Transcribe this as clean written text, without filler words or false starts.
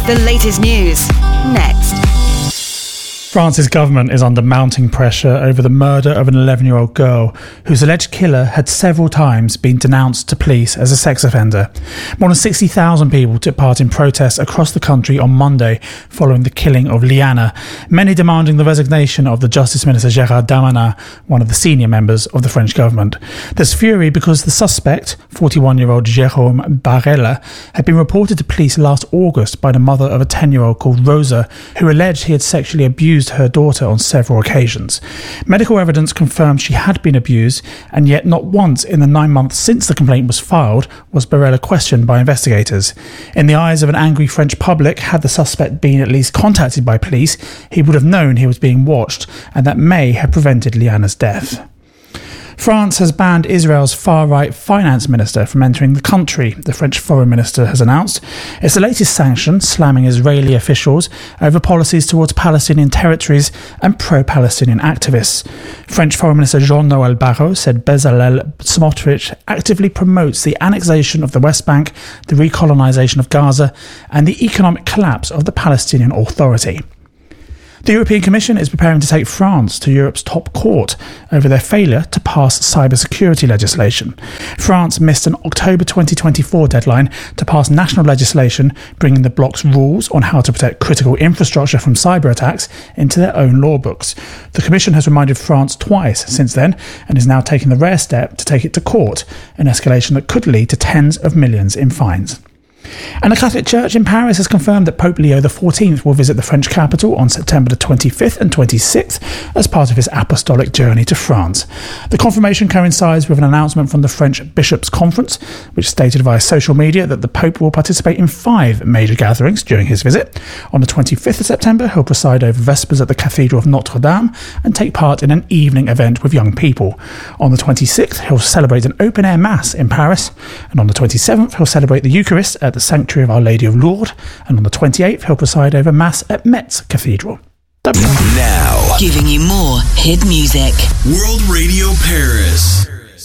The latest news, next. France's government is under mounting pressure over the murder of an 11-year-old girl whose alleged killer had several times been denounced to police as a sex offender. More than 60,000 people took part in protests across the country on Monday following the killing of Liana, many demanding the resignation of the Justice Minister Gérald Darmanin, one of the senior members of the French government. There's fury because the suspect, 41-year-old Jérôme Barella, had been reported to police last August by the mother of a 10-year-old called Rosa, who alleged he had sexually abused her daughter on several occasions. Medical evidence confirmed she had been abused, and yet not once in the 9 months since the complaint was filed was Barella questioned by investigators. In the eyes of an angry French public, had the suspect been at least contacted by police, he would have known he was being watched, and that may have prevented Liana's death. France has banned Israel's far-right finance minister from entering the country, the French foreign minister has announced. It's the latest sanction slamming Israeli officials over policies towards Palestinian territories and pro-Palestinian activists. French Foreign Minister Jean-Noël Barrot said Bezalel Smotrich actively promotes the annexation of the West Bank, the recolonisation of Gaza, and the economic collapse of the Palestinian Authority. The European Commission is preparing to take France to Europe's top court over their failure to pass cybersecurity legislation. France missed an October 2024 deadline to pass national legislation bringing the bloc's rules on how to protect critical infrastructure from cyber attacks into their own law books. The Commission has reminded France twice since then and is now taking the rare step to take it to court, an escalation that could lead to tens of millions in fines. And the Catholic Church in Paris has confirmed that Pope Leo XIV will visit the French capital on September the 25th and 26th as part of his apostolic journey to France. The confirmation coincides with an announcement from the French Bishops' Conference, which stated via social media that the Pope will participate in 5 major gatherings during his visit. On the 25th of September, he'll preside over Vespers at the Cathedral of Notre Dame and take part in an evening event with young people. On the 26th, he'll celebrate an open-air Mass in Paris, and on the 27th, he'll celebrate the Eucharist at the Sanctuary of Our Lady of Lourdes, and on the 28th he'll preside over Mass at Metz Cathedral. Now, Giving you more hit music. World Radio Paris.